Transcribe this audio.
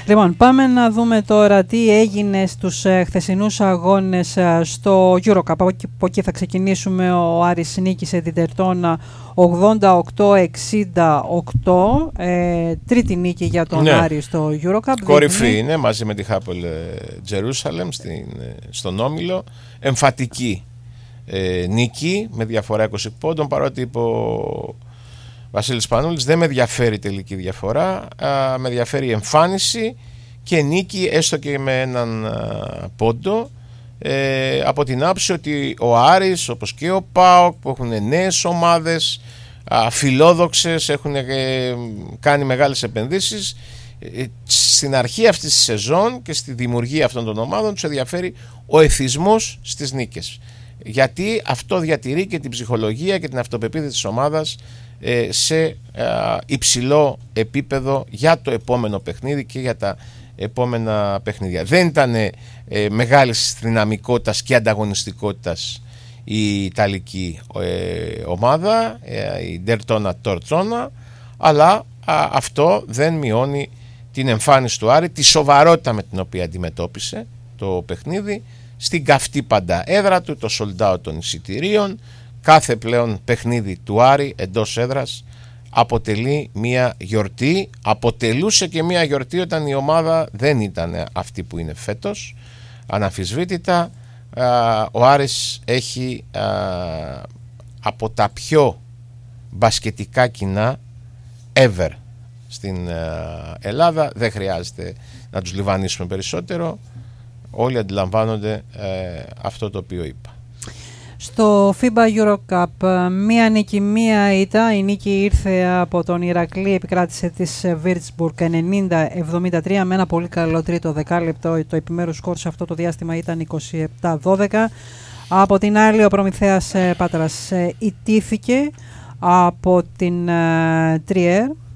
Λοιπόν, πάμε να δούμε τώρα τι έγινε στους χθεσινούς αγώνες στο EuroCup. Από εκεί θα ξεκινήσουμε. Ο Άρης νίκησε την Τερτόνα 88-68. Τρίτη νίκη για τον Άρη στο EuroCup. Κορυφή είναι μαζί με τη Χάπολ Τζερούσαλεμ στον Όμιλο. Εμφατική νίκη με διαφορά 20 πόντων, παρότι ο Βασίλης Πανούλης δεν με ενδιαφέρει η τελική διαφορά, με ενδιαφέρει η εμφάνιση και νίκη έστω και με έναν πόντο, από την άποψη ότι ο Άρης όπως και ο ΠΑΟΚ που έχουν νέες ομάδες φιλόδοξες, έχουν κάνει μεγάλες επενδύσεις, στην αρχή αυτής της σεζόν και στη δημιουργία αυτών των ομάδων τους ενδιαφέρει ο εθισμός στις νίκες, γιατί αυτό διατηρεί και την ψυχολογία και την αυτοπεποίθηση της ομάδας σε υψηλό επίπεδο για το επόμενο παιχνίδι και για τα επόμενα παιχνίδια. Δεν ήταν μεγάλης δυναμικότητας και ανταγωνιστικότητας η Ιταλική ομάδα, η Τερτόνα Τορτσόνα, αλλά αυτό δεν μειώνει την εμφάνιση του Άρη, τη σοβαρότητα με την οποία αντιμετώπισε το παιχνίδι, στην καυτή πάντα έδρα του, το sold out των εισιτηρίων. Κάθε πλέον παιχνίδι του Άρη εντός έδρας αποτελεί μια γιορτή. Αποτελούσε και μια γιορτή όταν η ομάδα δεν ήταν αυτή που είναι φέτος. Αναμφισβήτητα ο Άρης έχει από τα πιο μπασκετικά κοινά ever στην Ελλάδα. Δεν χρειάζεται να τους λιβανίσουμε περισσότερο. Όλοι αντιλαμβάνονται αυτό το οποίο είπα. Στο FIBA EuroCup, μία νίκη, μία ήττα. Η νίκη ήρθε από τον Ηρακλή, επικράτησε της Würzburg 90-73 με ένα πολύ καλό τρίτο δεκάλεπτο. Το επιμέρους σκορ σε αυτό το διάστημα ήταν 27-12. Από την άλλη, ο Προμηθέας Πάτρας ηττήθηκε από την Trier